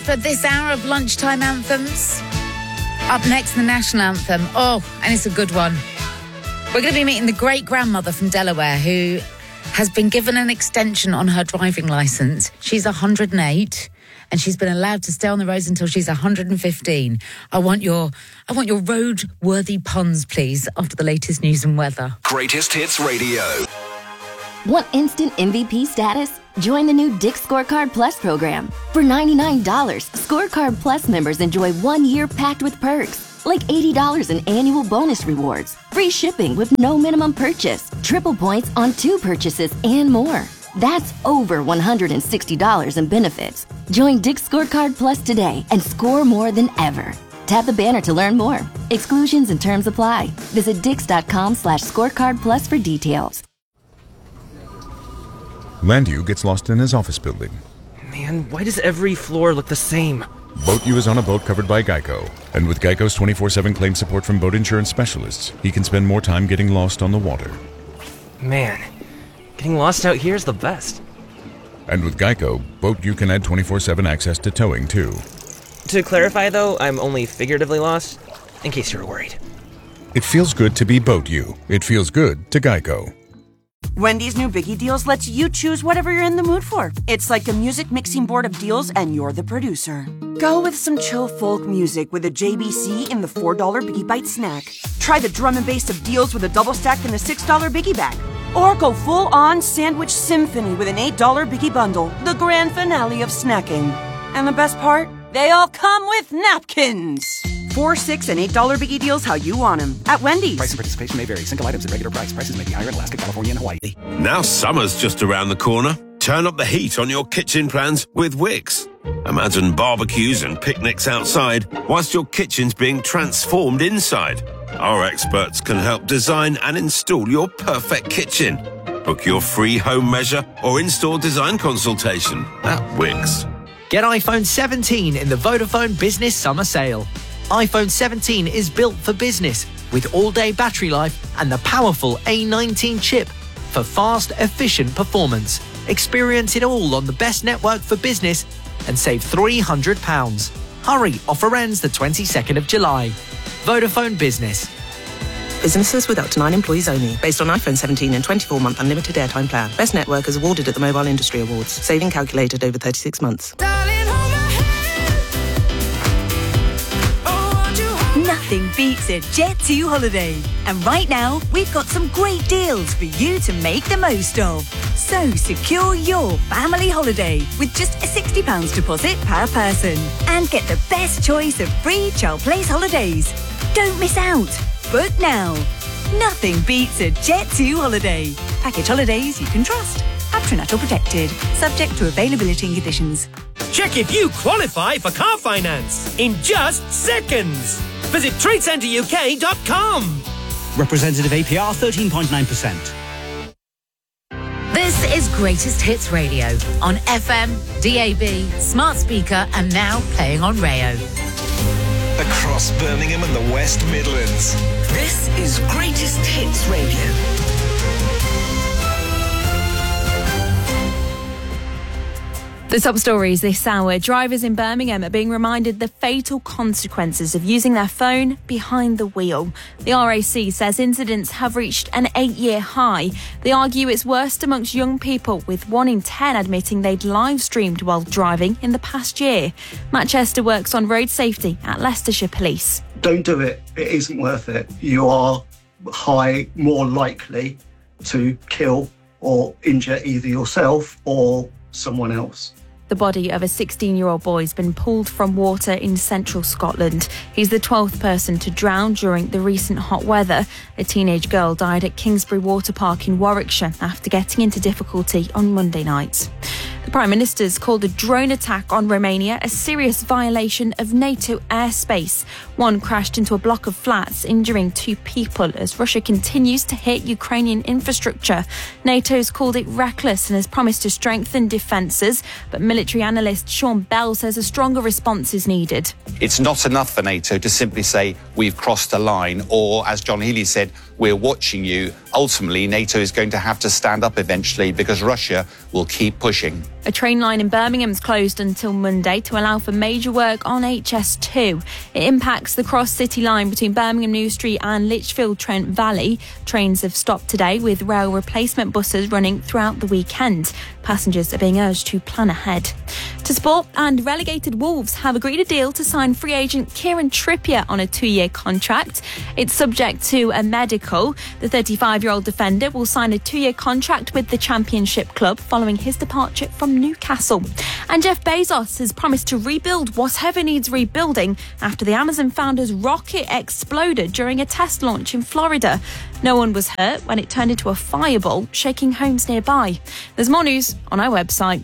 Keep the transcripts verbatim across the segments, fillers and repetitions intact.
For this hour of lunchtime anthems, up next, the national anthem. Oh, and it's a good one. We're going to be meeting the great-grandmother from Delaware who has been given an extension on her driving licence. She's one hundred eight and she's been allowed to stay on the roads until she's one hundred fifteen. I want your I want your road-worthy puns, please, after the latest news and weather. Greatest Hits Radio. Want instant M V P status? Join the new Dick's Scorecard Plus program. For ninety-nine dollars, Scorecard Plus members enjoy one year packed with perks, like eighty dollars in annual bonus rewards, free shipping with no minimum purchase, triple points on two purchases, and more. That's over one hundred sixty dollars in benefits. Join Dick's Scorecard Plus today and score more than ever. Tap the banner to learn more. Exclusions and terms apply. Visit dix.com slash scorecard plus for details. Landu gets lost in his office building. Man, why does every floor look the same? BoatU is on a boat covered by Geico. And with Geico's twenty-four seven claim support from boat insurance specialists, he can spend more time getting lost on the water. Man, getting lost out here is the best. And with Geico, BoatU can add twenty-four seven access to towing, too. To clarify, though, I'm only figuratively lost, in case you were worried. It feels good to be BoatU. It feels good to Geico. Wendy's new Biggie Deals lets you choose whatever you're in the mood for. It's like a music mixing board of deals, and you're the producer. Go with some chill folk music with a J B C in the four dollar Biggie Bite snack. Try the drum and bass of deals with a double stack in the six dollar Biggie Bag. Or go full-on sandwich symphony with an eight dollar Biggie Bundle, the grand finale of snacking. And the best part? They all come with napkins. Four, six, and eight dollar Biggie Deals how you want them at Wendy's. Price and participation may vary. Single items at regular price. Prices may be higher in Alaska, California, and Hawaii. Now summer's just around the corner. Turn up the heat on your kitchen plans with Wix. Imagine barbecues and picnics outside whilst your kitchen's being transformed inside. Our experts can help design and install your perfect kitchen. Book your free home measure or in-store design consultation at Wix. Get iPhone seventeen in the Vodafone Business Summer Sale. iPhone seventeen is built for business with all-day battery life and the powerful A nineteen chip for fast, efficient performance. Experience it all on the best network for business and save three hundred pounds. Hurry, offer ends the twenty-second of July. Vodafone Business. Businesses with up to nine employees only. Based on iPhone seventeen and twenty-four month unlimited airtime plan. Best network is awarded at the Mobile Industry Awards. Saving calculated over thirty-six months. Nothing beats a Jet two holiday. And right now, we've got some great deals for you to make the most of. So secure your family holiday with just a sixty pounds deposit per person. And get the best choice of free child place holidays. Don't miss out. Book now. Nothing beats a Jet two holiday. Package holidays you can trust. Patronato protected. Subject to availability and conditions. Check if you qualify for car finance in just seconds. Visit trade centre U K dot com. Representative A P R thirteen point nine percent. This is Greatest Hits Radio on F M, D A B, smart speaker, and now playing on Rayo. Across Birmingham and the West Midlands. This is Greatest Hits Radio. The top stories this hour. Drivers in Birmingham are being reminded the fatal consequences of using their phone behind the wheel. The R A C says incidents have reached an eight-year high. They argue it's worst amongst young people, with one in ten admitting they'd live-streamed while driving in the past year. Matt Chester works on road safety at Leicestershire Police. Don't do it. It isn't worth it. You are high, more likely to kill or injure either yourself or someone else. The body of a sixteen-year-old boy has been pulled from water in central Scotland. He's the twelfth person to drown during the recent hot weather. A teenage girl died at Kingsbury Water Park in Warwickshire after getting into difficulty on Monday night. The Prime Minister's called a drone attack on Romania a serious violation of NATO airspace. One crashed into a block of flats, injuring two people as Russia continues to hit Ukrainian infrastructure. NATO's called it reckless and has promised to strengthen defences, but military analyst Sean Bell says a stronger response is needed. It's not enough for NATO to simply say we've crossed a line, or, as John Healey said, we're watching you. Ultimately, NATO is going to have to stand up eventually because Russia will keep pushing. A train line in Birmingham's closed until Monday to allow for major work on H S two. It impacts the cross-city line between Birmingham New Street and Lichfield Trent Valley. Trains have stopped today with rail replacement buses running throughout the weekend. Passengers are being urged to plan ahead. To sport, and relegated Wolves have agreed a deal to sign free agent Kieran Trippier on a two-year contract. It's subject to a medical. The thirty-five-year-old defender will sign a two-year contract with the Championship club following his departure from Newcastle. And Jeff Bezos has promised to rebuild whatever needs rebuilding after the Amazon founder's rocket exploded during a test launch in Florida. No one was hurt when it turned into a fireball, shaking homes nearby. There's more news on our website.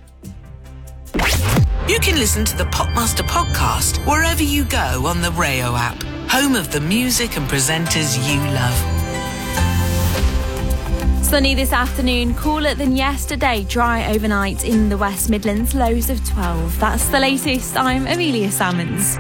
You can listen to the Popmaster podcast wherever you go on the Rayo app, home of the music and presenters you love. Sunny this afternoon, cooler than yesterday, dry overnight in the West Midlands, lows of twelve. That's the latest. I'm Amelia Salmons.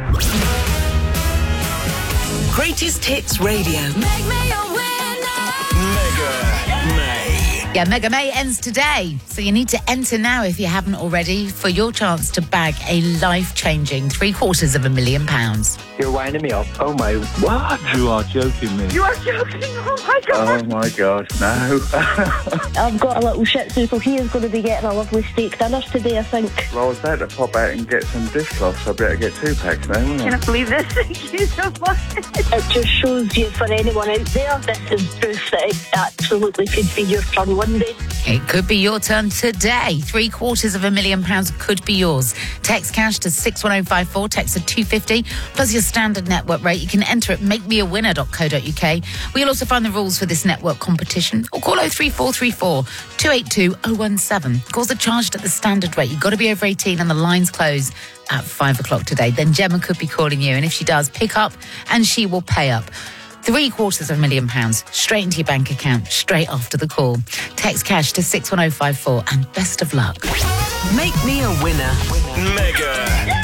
Greatest Hits Radio. Make me a winner. Mega May. Yeah, Mega May ends today, so you need to enter now if you haven't already for your chance to bag a life-changing three quarters of a million pounds. You're winding me up. Oh my, what? You are joking me. You are joking, oh my God. Oh my God, no. I've got a little shih tzu, so he is going to be getting a lovely steak dinner today, I think. Well, I was about to pop out and get some dishcloths, so I better get two packs now, wouldn't I? Can I believe this? Thank you so much. It just shows you, for anyone out there, this is proof that it absolutely could be your turn one day. It could be your turn today. Three quarters of a million pounds could be yours. Text cash to six one oh five four, text to two fifty, plus your standard network rate. You can enter at make me a winner dot co dot uk. We'll also find the rules for this network competition, or call oh three four three four, two eight two, oh one seven. Calls are charged at the standard rate. You've got to be over eighteen and the lines close at five o'clock today. Then Gemma could be calling you, and if she does, pick up and she will pay up. Three quarters of a million pounds straight into your bank account, straight after the call. Text cash to six one oh five four, and best of luck. Make me a winner. Mega